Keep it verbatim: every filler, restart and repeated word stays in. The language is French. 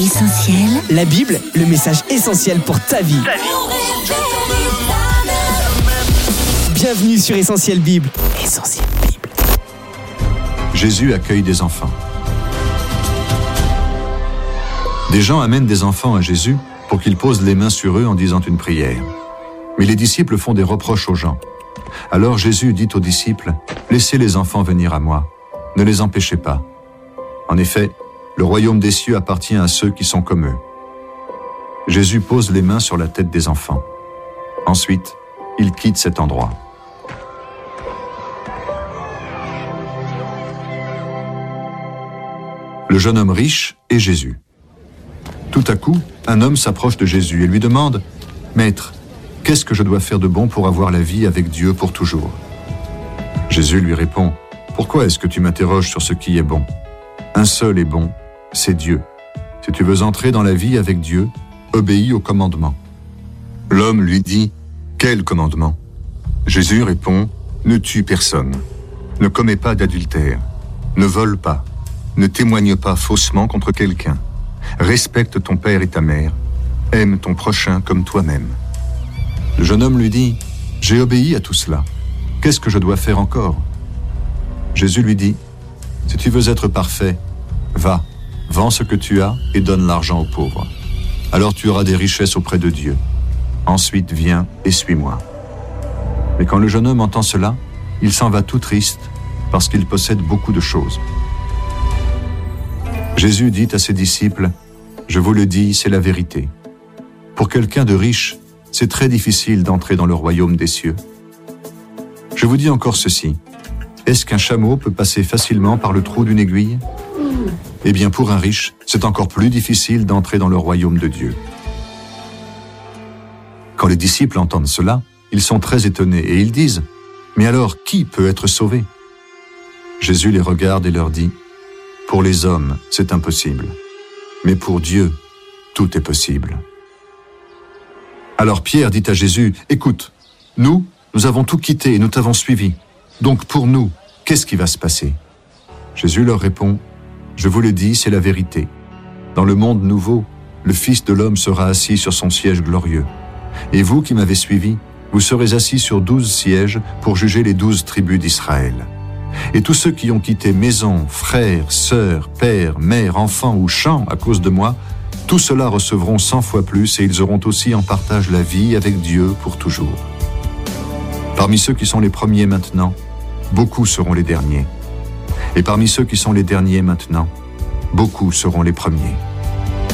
Essentiel. La Bible, le message essentiel pour ta vie. Ta vie. Bienvenue sur Essentiel Bible. Essentiel Bible. Jésus accueille des enfants. Des gens amènent des enfants à Jésus pour qu'il pose les mains sur eux en disant une prière. Mais les disciples font des reproches aux gens. Alors Jésus dit aux disciples, « Laissez les enfants venir à moi, ne les empêchez pas. En effet, le royaume des cieux appartient à ceux qui sont comme eux. » Jésus pose les mains sur la tête des enfants. Ensuite, il quitte cet endroit. Le jeune homme riche et Jésus. Tout à coup, un homme s'approche de Jésus et lui demande « Maître, qu'est-ce que je dois faire de bon pour avoir la vie avec Dieu pour toujours ?» Jésus lui répond « Pourquoi est-ce que tu m'interroges sur ce qui est bon ? Un seul est bon, c'est Dieu. Si tu veux entrer dans la vie avec Dieu, obéis au commandement. » L'homme lui dit « Quel commandement ?» Jésus répond « Ne tue personne, ne commets pas d'adultère, ne vole pas, ne témoigne pas faussement contre quelqu'un. Respecte ton père et ta mère. Aime ton prochain comme toi-même. » Le jeune homme lui dit, « J'ai obéi à tout cela. Qu'est-ce que je dois faire encore ?» Jésus lui dit, « Si tu veux être parfait, va, vends ce que tu as et donne l'argent aux pauvres. Alors tu auras des richesses auprès de Dieu. Ensuite viens et suis-moi. » Mais quand le jeune homme entend cela, il s'en va tout triste parce qu'il possède beaucoup de choses. Jésus dit à ses disciples, « Je vous le dis, c'est la vérité. Pour quelqu'un de riche, c'est très difficile d'entrer dans le royaume des cieux. Je vous dis encore ceci, est-ce qu'un chameau peut passer facilement par le trou d'une aiguille ? Eh bien, pour un riche, c'est encore plus difficile d'entrer dans le royaume de Dieu. » Quand les disciples entendent cela, ils sont très étonnés et ils disent, « Mais alors, qui peut être sauvé ?» Jésus les regarde et leur dit, « Pour les hommes, c'est impossible. Mais pour Dieu, tout est possible. » Alors Pierre dit à Jésus, « Écoute, nous, nous avons tout quitté et nous t'avons suivi. Donc pour nous, qu'est-ce qui va se passer ?» Jésus leur répond, « Je vous le dis, c'est la vérité. Dans le monde nouveau, le Fils de l'homme sera assis sur son siège glorieux. Et vous qui m'avez suivi, vous serez assis sur douze sièges pour juger les douze tribus d'Israël. Et tous ceux qui ont quitté maison, frères, sœurs, pères, mères, enfants ou champs à cause de moi, tous ceux-là recevront cent fois plus et ils auront aussi en partage la vie avec Dieu pour toujours. Parmi ceux qui sont les premiers maintenant, beaucoup seront les derniers. Et parmi ceux qui sont les derniers maintenant, beaucoup seront les premiers. »